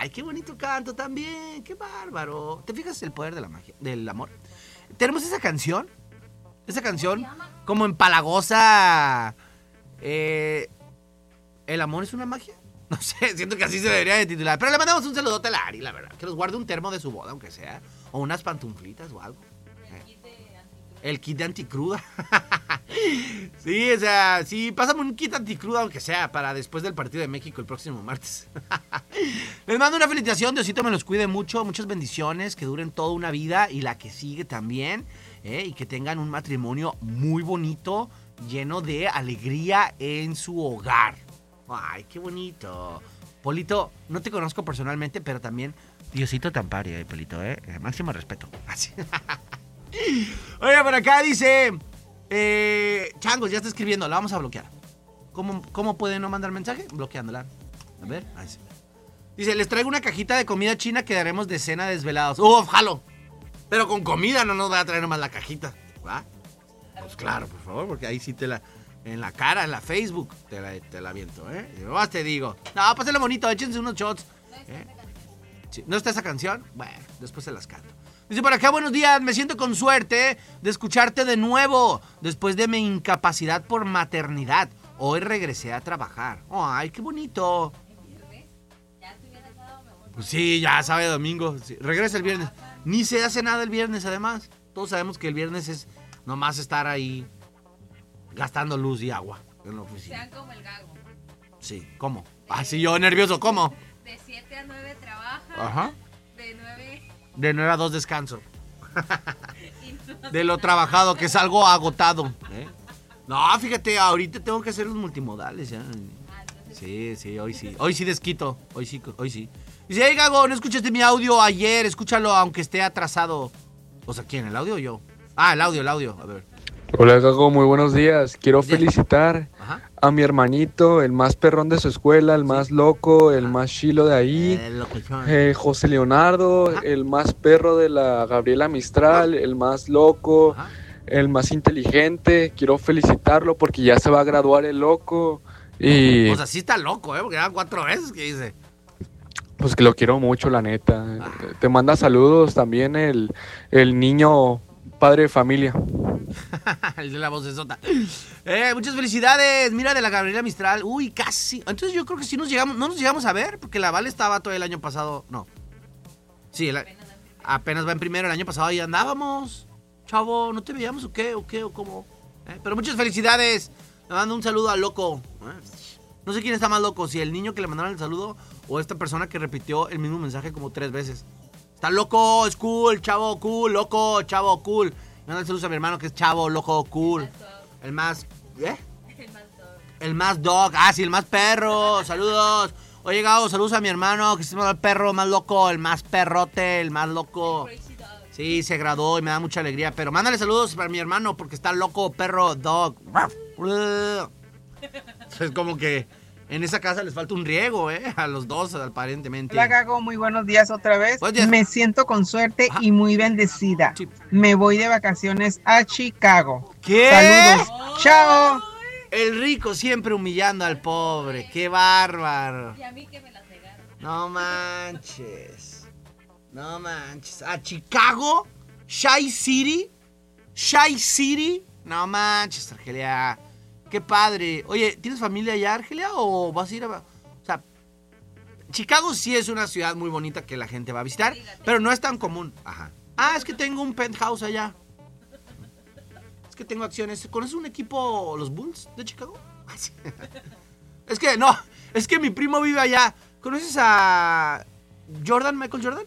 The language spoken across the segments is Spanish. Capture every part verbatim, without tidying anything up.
Ay, qué bonito canto también. Qué bárbaro. ¿Te fijas el poder de la magia, del amor? Tenemos esa canción. Esa canción como empalagosa. Eh, ¿El amor es una magia? No sé, siento que así se debería de titular. Pero le mandamos un saludote a la Ari, la verdad. Que nos guarde un termo de su boda, aunque sea. O unas pantuflitas o algo. El kit de anticruda. Sí, o sea, sí, pásame un kit anticruda, aunque sea, para después del partido de México el próximo martes. Les mando una felicitación, Diosito me los cuide mucho, muchas bendiciones, que duren toda una vida y la que sigue también, ¿eh? Y que tengan un matrimonio muy bonito, lleno de alegría en su hogar. Ay, qué bonito. Polito, no te conozco personalmente, pero también Diosito te ampare, eh, Polito, ¿eh? Máximo respeto. Así. Oiga, por acá dice... Eh, Changos, ya está escribiendo, la vamos a bloquear. ¿Cómo, cómo puede no mandar mensaje? Bloqueándola. A ver, ahí sí. Dice, les traigo una cajita de comida china que daremos de cena desvelados. ¡Uf, jalo! Pero con comida no nos va a traer nomás la cajita, ¿va? Pues claro, por favor, porque ahí sí te la... En la cara, en la Facebook, te la, te la aviento, ¿eh? Y más te digo. No, pásenlo bonito, échense unos shots. ¿Eh? Sí, ¿no está esa canción? Bueno, después se las canto. Dice por acá, buenos días, me siento con suerte de escucharte de nuevo después de mi incapacidad por maternidad. Hoy regresé a trabajar. Ay, qué bonito. Pues sí, ya sabe domingo. Sí, regresa el viernes. Ni se hace nada el viernes, además. Todos sabemos que el viernes es nomás estar ahí gastando luz y agua en la oficina. Sean como el Gago. Sí, ¿cómo? Ah, sí, yo nervioso, ¿cómo? De siete a nueve trabaja. Ajá. De nueve... De nueve a dos descanso. De lo trabajado, que salgo agotado. ¿Eh? No, fíjate, ahorita tengo que hacer los multimodales ya. Sí, sí, hoy sí. Hoy sí desquito. Hoy sí, hoy sí. Dice, hey, Gago, no escuchaste mi audio ayer. Escúchalo aunque esté atrasado. O sea, ¿quién? ¿El audio o yo? Ah, el audio, el audio. A ver. Hola, Gago, muy buenos días. Quiero Bien. felicitar Ajá. a mi hermanito, el más perrón de su escuela, el más loco, el más chilo de ahí, El locuchón. eh, José Leonardo, Ajá. el más perro de la Gabriela Mistral, el más loco, Ajá. el más inteligente. Quiero felicitarlo porque ya se va a graduar el loco y O sea, sí está loco, ¿eh? Porque eran cuatro veces que dice. pues que lo quiero mucho, la neta. Ah. Te manda saludos también el, el niño padre de familia. El de la voz de Sota. Eh, muchas felicidades. Mira, de la Gabriela Mistral. Uy, casi. Entonces yo creo que sí nos llegamos. No nos llegamos a ver, porque la Vale estaba todo el año pasado. No. Sí, el, apenas va en primero. El año pasado ahí andábamos. Chavo, ¿no te veíamos o qué? ¿O qué? ¿O cómo? Eh, pero muchas felicidades. Le mando un saludo al loco. Eh, no sé quién está más loco, si el niño que le mandaron el saludo o esta persona que repitió el mismo mensaje como tres veces. Está loco, es cool, chavo, cool, loco, chavo, cool. Manda saludos a mi hermano que es chavo, loco, cool. El más... ¿Eh? El más dog. El más dog. Ah, sí, el más perro. Saludos. Oye, Gabo, saludos a mi hermano que es el perro más loco, el más perrote, el más loco. Crazy dog. Sí, se graduó y me da mucha alegría. Pero mándale saludos para mi hermano porque está loco, perro, dog. Es como que en esa casa les falta un riego, ¿eh? A los dos, aparentemente. Hola, Gago, muy buenos días otra vez. Buenos días. Me siento con suerte Ajá. y muy bendecida. Sí. Me voy de vacaciones a Chicago. ¿Qué? Saludos. Chao. El rico siempre humillando al pobre. ¡Qué bárbaro! Y a mí que me la pegaron. No manches. No manches. ¿A Chicago? ¿Shy City? ¿Shy City? No manches, Argelia. Qué padre. Oye, ¿tienes familia allá, Argelia? ¿O vas a ir a...? O sea, Chicago sí es una ciudad muy bonita que la gente va a visitar, pero no es tan común. Ajá. Ah, es que tengo un penthouse allá. Es que tengo acciones. ¿Conoces un equipo, los Bulls de Chicago? Es que, no, es que mi primo vive allá. ¿Conoces a Jordan, Michael Jordan?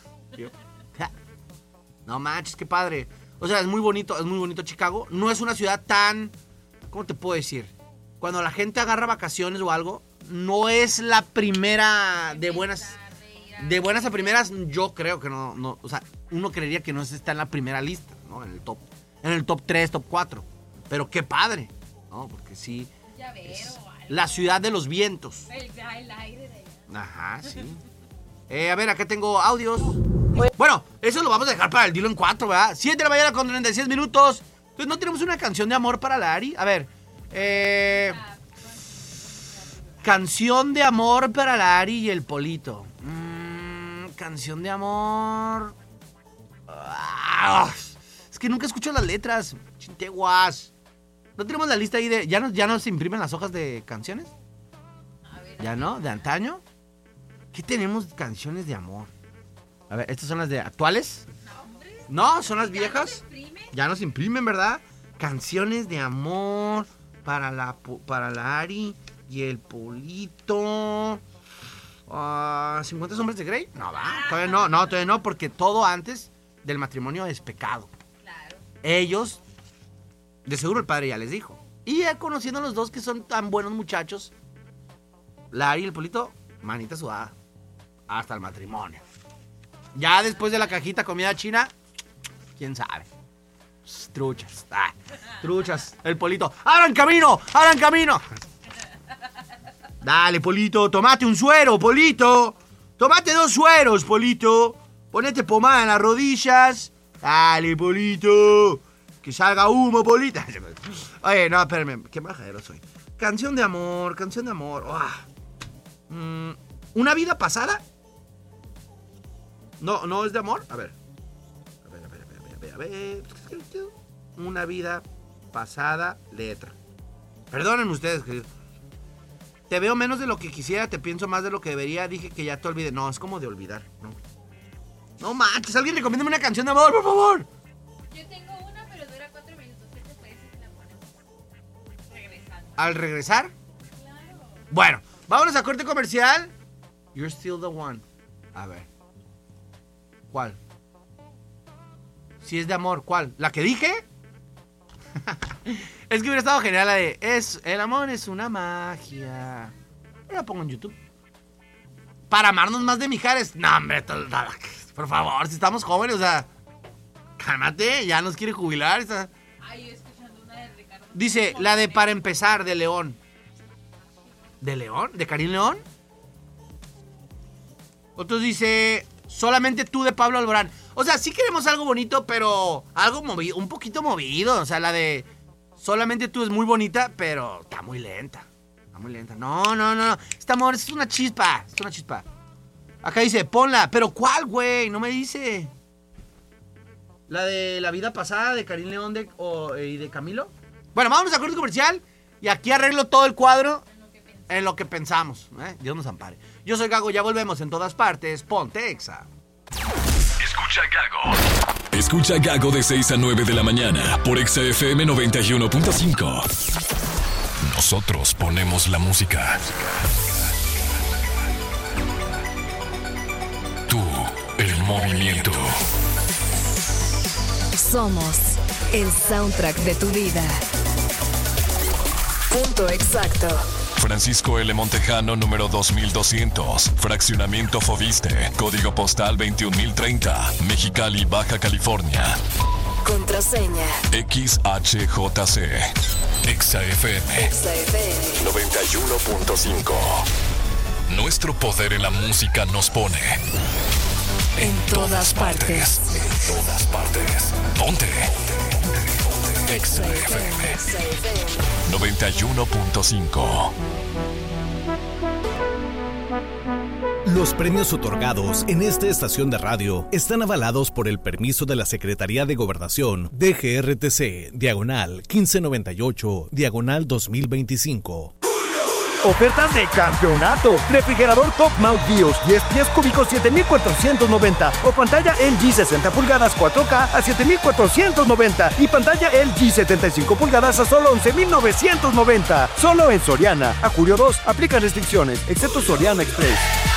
No manches, qué padre. O sea, es muy bonito, es muy bonito Chicago. No es una ciudad tan... ¿Cómo te puedo decir? Cuando la gente agarra vacaciones o algo, no es la primera de buenas... De buenas a primeras, yo creo que no, no... O sea, uno creería que no está en la primera lista, ¿no? En el top. En el top tres, top cuatro. Pero qué padre, ¿no? Porque sí... Llavero es o algo. la ciudad de los vientos. El, el aire de allá. Ajá, sí. Eh, a ver, acá tengo audios. Bueno, eso lo vamos a dejar para el Dilo en cuatro, ¿verdad? siete de la mañana con treinta y seis minutos. Entonces, ¿no tenemos una canción de amor para la Ari? A ver, eh... canción de amor para la Ari y el Polito. Mm, canción de amor. Ah, es que nunca escucho las letras. Chinteguas. ¿No tenemos la lista ahí de... ¿Ya no, ya no se imprimen las hojas de canciones? A ver, ¿Ya no? ¿De antaño? ¿Qué tenemos canciones de amor? A ver, ¿estas son las de actuales? no, hombre. No, son las ¿Ya no viejas. se imprime? Ya no se imprimen, ¿verdad? Canciones de amor para la, pu- para la Ari y el Polito. Ah, ¿cincuenta sombras de Grey? No, va. Todavía no, no, todavía no, porque todo antes del matrimonio es pecado. Claro. Ellos, de seguro el padre ya les dijo. Y ya conociendo a los dos que son tan buenos muchachos, la Ari y el Polito, manita sudada. Hasta el matrimonio. Ya después de la cajita comida china, quién sabe. Truchas, ah, truchas, el Polito. ¡Abran camino! ¡Abran camino! Dale, Polito, tomate un suero, Polito. Tomate dos sueros, Polito. Ponete pomada en las rodillas. Dale, Polito. Que salga humo, Polito. Oye, no, espérame, qué majadero soy. Canción de amor, canción de amor. Oh. Mm, ¿Una vida pasada? No, no es de amor. A ver. A ver, a ver, a ver, a ver, a ver. Una vida pasada, letra. Perdonen ustedes, queridos. Te veo menos de lo que quisiera, te pienso más de lo que debería. Dije que ya te olvidé. No, es como de olvidar. No, no manches, alguien recomiéndame una canción de amor, por favor. Yo tengo una, pero dura cuatro minutos. ¿Qué te parece si la ponemos regresando? Al regresar. Claro. Bueno, vámonos a corte comercial. You're still the one. A ver. ¿Cuál? Si es de amor, ¿cuál? ¿La que dije? Es que hubiera estado genial la de es, el amor es una magia. Yo la pongo en YouTube. Para amarnos más de Mijares. No, hombre, to- por favor, si estamos jóvenes, o sea, cálmate, ya nos quiere jubilar. Está... Ay, yo escuchando una de Ricardo. Dice, la de Para Empezar, de León. ¿De León? ¿De Karim León? Otros dice, Solamente tú, de Pablo Alborán. O sea, sí queremos algo bonito, pero algo movido, un poquito movido. O sea, la de Solamente tú es muy bonita, pero está muy lenta. Está muy lenta. No, no, no, no. Este amor es una chispa. Es una chispa. Acá dice, ponla. ¿Pero cuál, güey? No me dice. La de La Vida Pasada, de Karim León de, o, y de Camilo. Bueno, vámonos a corte comercial. Y aquí arreglo todo el cuadro en lo que pensamos. ¿eh? Dios nos ampare. Yo soy Gago, ya volvemos en todas partes. Ponte Exa. Escucha Gago. Escucha Gago de seis a nueve de la mañana por Exa F M noventa y uno punto cinco. Nosotros ponemos la música. Tú, el movimiento. Somos el soundtrack de tu vida. Punto exacto. Francisco L. Montejano, número dos mil doscientos. Fraccionamiento Fobiste. Código postal veintiún mil treinta. Mexicali, Baja California. Contraseña. X H J C. Exa F M. Exa F M. noventa y uno punto cinco. Nuestro poder en la música nos pone En todas partes. En todas partes. Ponte. Exa F M. Exa F M. noventa y uno punto cinco. Los premios otorgados en esta estación de radio están avalados por el permiso de la Secretaría de Gobernación D G R T C, diagonal quince noventa y ocho, diagonal dos mil veinticinco. Ofertas de campeonato. Refrigerador Top Mount BIOS diez pies cúbicos siete mil cuatrocientos noventa o pantalla L G sesenta pulgadas cuatro K a siete mil cuatrocientos noventa y pantalla L G setenta y cinco pulgadas a solo once mil novecientos noventa. Solo en Soriana. A julio dos aplican restricciones, excepto Soriana Express.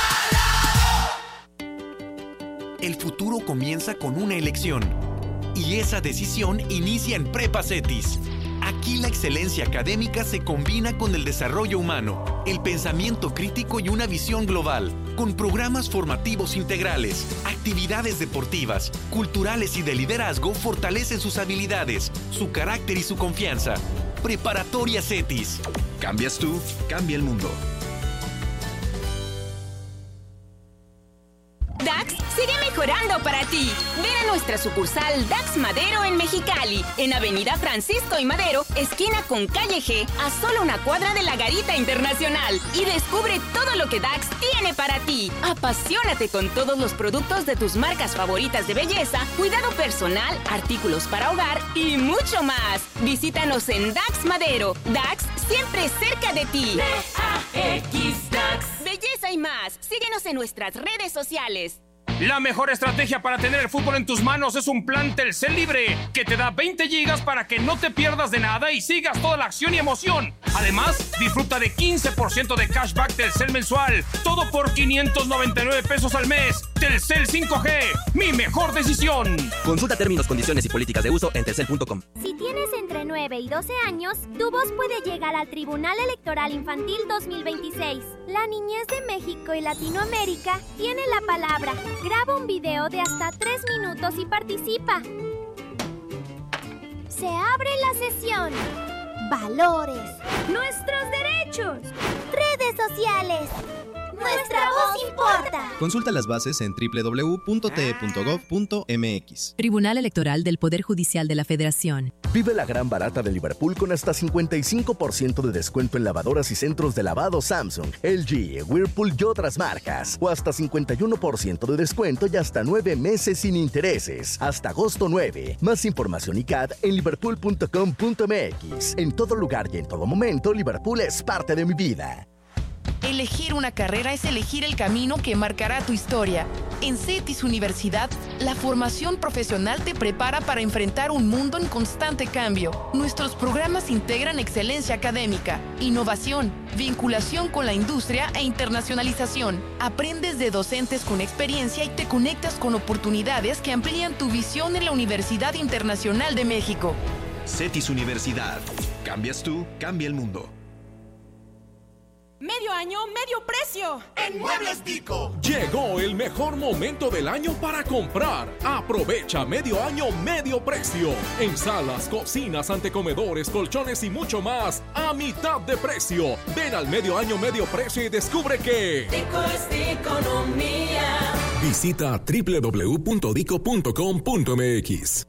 El futuro comienza con una elección y esa decisión inicia en Prepa Cetis. Aquí la excelencia académica se combina con el desarrollo humano, el pensamiento crítico y una visión global, con programas formativos integrales, actividades deportivas, culturales y de liderazgo fortalecen sus habilidades, su carácter y su confianza. Preparatoria Cetis. Cambias tú, cambia el mundo. DAX sigue mejorando para ti. Ven a nuestra sucursal Dax Madero en Mexicali, en Avenida Francisco y Madero, esquina con Calle G, a solo una cuadra de la Garita Internacional. Y descubre todo lo que Dax tiene para ti. Apasionate con todos los productos de tus marcas favoritas de belleza, cuidado personal, artículos para hogar y mucho más. Visítanos en Dax Madero. Dax siempre cerca de ti. D A X Dax. Belleza y más. Síguenos en nuestras redes sociales. La mejor estrategia para tener el fútbol en tus manos es un plan Telcel Libre, que te da veinte gigas para que no te pierdas de nada y sigas toda la acción y emoción. Además, disfruta de quince por ciento de cashback Telcel mensual, todo por quinientos noventa y nueve pesos al mes. Telcel cinco G, mi mejor decisión. Consulta términos, condiciones y políticas de uso en telcel punto com. Si tienes entre nueve y doce años, tu voz puede llegar al Tribunal Electoral Infantil dos mil veintiséis. La niñez de México y Latinoamérica tiene la palabra. Graba un video de hasta tres minutos y participa. Se abre la sesión. Valores. Nuestros derechos. Redes sociales. Nuestra voz importa. Consulta las bases en doble u doble u doble u punto t e punto gov punto m x. Tribunal Electoral del Poder Judicial de la Federación. Vive la gran barata de Liverpool con hasta cincuenta y cinco por ciento de descuento en lavadoras y centros de lavado Samsung, L G, Whirlpool y otras marcas. O hasta cincuenta y uno por ciento de descuento y hasta nueve meses sin intereses. Hasta agosto nueve. Más información y C A D en liverpool punto com punto m x. En todo lugar y en todo momento, Liverpool es parte de mi vida. Elegir una carrera es elegir el camino que marcará tu historia. En CETIS Universidad, la formación profesional te prepara para enfrentar un mundo en constante cambio. Nuestros programas integran excelencia académica, innovación, vinculación con la industria e internacionalización. Aprendes de docentes con experiencia y te conectas con oportunidades que amplían tu visión en la Universidad Internacional de México. CETIS Universidad. Cambias tú, cambia el mundo. Medio año, medio precio. En Muebles Dico. Llegó el mejor momento del año para comprar. Aprovecha medio año, medio precio. En salas, cocinas, antecomedores, colchones y mucho más a mitad de precio. Ven al medio año, medio precio y descubre que Dico es de economía. Visita doble u doble u doble u punto dico punto com punto m x.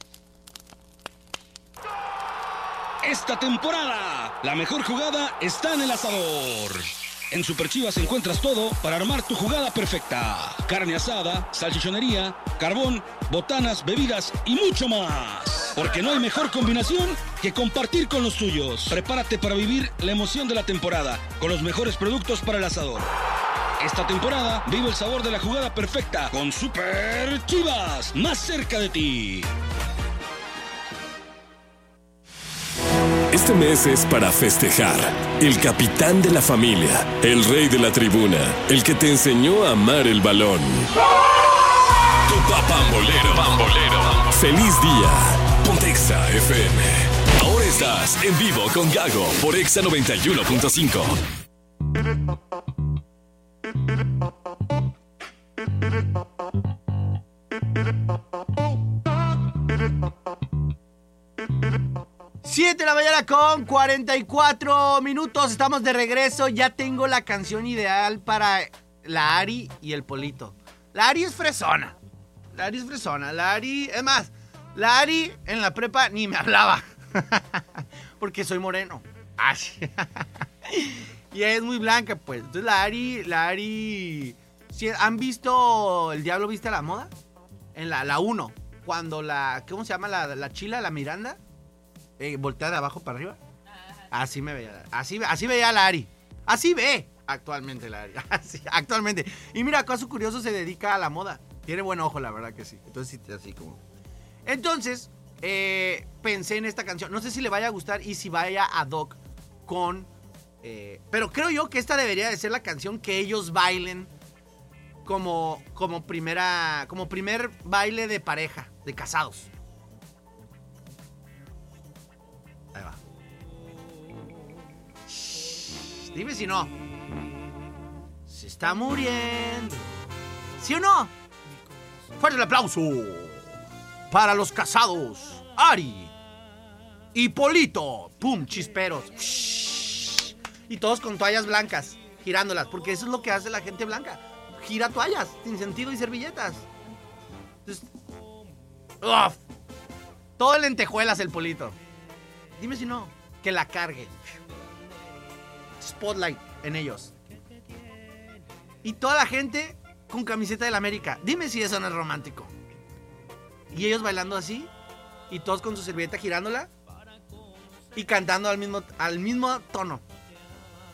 Esta temporada, la mejor jugada está en el asador. En Super Chivas encuentras todo para armar tu jugada perfecta. Carne asada, salchichonería, carbón, botanas, bebidas y mucho más. Porque no hay mejor combinación que compartir con los tuyos. Prepárate para vivir la emoción de la temporada con los mejores productos para el asador. Esta temporada vive el sabor de la jugada perfecta con Super Chivas, más cerca de ti. Este mes es para festejar. El capitán de la familia, el rey de la tribuna, el que te enseñó a amar el balón. Tu papá Pambolero. Pambolero. Feliz día. Ponte Exa F M. Ahora estás en vivo con Gago por Exa noventa y uno punto cinco. siete de la mañana con cuarenta y cuatro minutos. Estamos de regreso. Ya tengo la canción ideal para la Ari y el Polito. La Ari es fresona. La Ari es fresona. La Ari, es más, la Ari en la prepa ni me hablaba. Porque soy moreno. Ah, sí. Y es muy blanca, pues. Entonces la Ari, la Ari... ¿Sí ¿Han visto El Diablo Viste a la Moda? En la la uno. Cuando la... ¿Cómo se llama? La, la chila, la Miranda. Eh, voltea de abajo para arriba. Así me veía. Así, así veía la Ari. Así ve actualmente la Ari. Así, actualmente. Y mira, caso curioso, se dedica a la moda. Tiene buen ojo, la verdad que sí. Entonces, sí, así como... Entonces, eh, pensé en esta canción. No sé si le vaya a gustar y si vaya ad hoc con... Eh, pero creo yo que esta debería de ser la canción que ellos bailen como, como primera... Como primer baile de pareja, de casados. Ahí va. Shh, dime si no. Se está muriendo. ¿Sí o no? Fuerte el aplauso para los casados Ari y Polito. Pum, chisperos. Shh. Y todos con toallas blancas, girándolas, porque eso es lo que hace la gente blanca. gira toallas sin sentido y servilletas. Entonces, ¡uf! Todo en lentejuelas el Polito. Dime si no, que la cargue. Spotlight en ellos. Y toda la gente con camiseta del América. Dime si eso no es romántico. Y ellos bailando así, y todos con su servilleta girándola y cantando al mismo, al mismo tono.